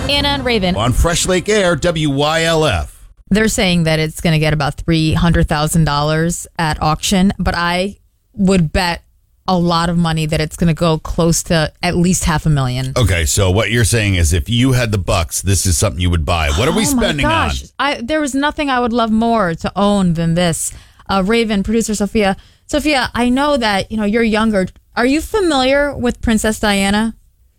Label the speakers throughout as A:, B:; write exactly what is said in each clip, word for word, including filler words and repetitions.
A: Anna and Raven.
B: On Fresh Lake Air, W Y L F.
A: They're saying that it's going to get about three hundred thousand dollars at auction, but I would bet a lot of money that it's going to go close to at least half a million.
B: Okay, so what you're saying is if you had the bucks, this is something you would buy. What are we
A: oh
B: spending
A: my gosh.
B: on?
A: I, there was nothing I would love more to own than this. Uh, Raven, producer Sophia. Sophia, I know that you know you're younger. Are you familiar with Princess Diana?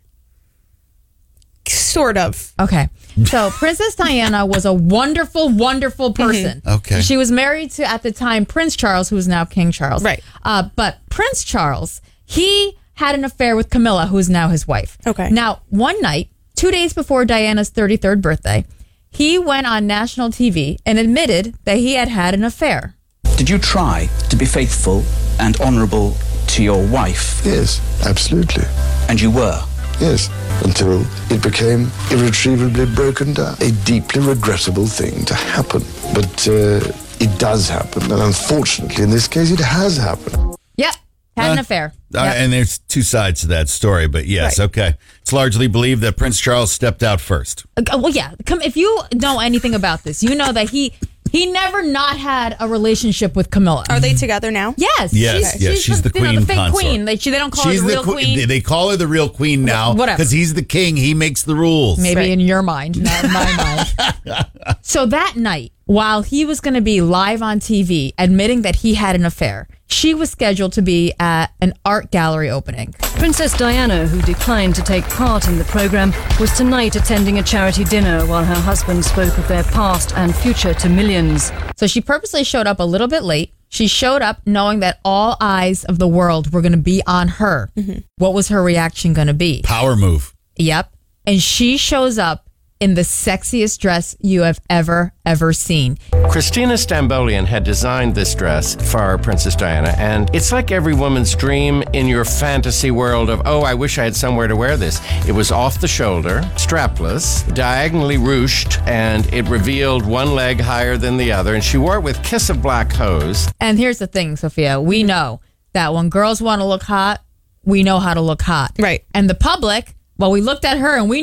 C: Sort of.
A: Okay. So Princess Diana was a wonderful, wonderful person.
B: Mm-hmm. Okay.
A: She was married to, at the time, Prince Charles, who is now King Charles.
C: Right.
A: Uh, but Prince Charles, he had an affair with Camilla, who is now his wife.
C: Okay.
A: Now, one night, two days before Diana's thirty-third birthday, he went on national T V and admitted that he had had an affair.
D: Did you try to be faithful and honourable to your wife?
E: Yes, absolutely.
D: And you were?
E: Yes, until it became irretrievably broken down. A deeply regrettable thing to happen. But uh, it does happen, and unfortunately, in this case, it has happened.
A: Yep. Had an
B: Uh,
A: affair.
B: Uh,
A: Yep.
B: and there's two sides to that story, but yes,
C: Right.
B: okay. It's largely believed that Prince Charles stepped out first.
A: Uh, well, yeah. Come, if you know anything about this, you know that he he never not had a relationship with Camilla.
C: Are they together now?
A: Yes.
B: Yes, yes, she's the
A: you know,
B: queen
A: the fake
B: consort.
A: queen. They, she, they don't call
B: She's
A: her the
B: the
A: real
B: que-
A: queen.
B: They call her the real queen now
A: Whatever.
B: because he's the king. He makes the rules.
A: Maybe
C: Right.
A: in your mind, not in my mind. So that night, while he was going to be live on T V admitting that he had an affair, she was scheduled to be at an art gallery opening.
F: Princess Diana, who declined to take part in the program, was tonight attending a charity dinner while her husband spoke of their past and future to millions.
A: So she purposely showed up a little bit late. She showed up knowing that all eyes of the world were going to be on her. What was her reaction going to be?
B: Power move.
A: Yep. And she shows up in the sexiest dress you have ever, ever seen.
G: Christina Stambolian had designed this dress for Princess Diana, and it's like every woman's dream in your fantasy world of, oh, I wish I had somewhere to wear this. It was off the shoulder, strapless, diagonally ruched, and it revealed one leg higher than the other, and she wore it with Kiss of Black hose.
A: And here's the thing, Sophia. We know that when girls want to look hot, we know how to look hot.
C: Right.
A: And the public, well, we looked at her and we